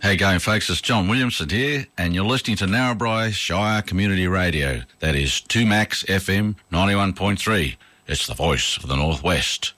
How you going, folks? It's John Williamson here, and you're listening to Narrabri Shire Community Radio. That is 2Max FM 91.3. It's the voice of the Northwest.